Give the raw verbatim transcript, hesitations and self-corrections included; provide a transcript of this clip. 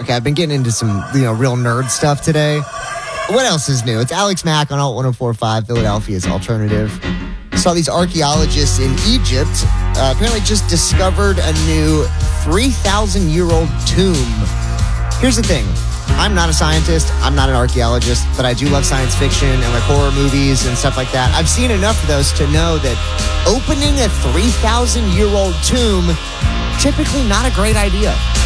Okay, I've been getting into some, you know, real nerd stuff today. What else is new? It's Alex Mack on Alt one oh four point five, Philadelphia's alternative. Saw these archaeologists in Egypt uh, apparently just discovered a new three thousand year old tomb. Here's the thing. I'm not a scientist. I'm not an archaeologist, but I do love science fiction and like horror movies and stuff like that. I've seen enough of those to know that opening a three thousand year old tomb, typically not a great idea.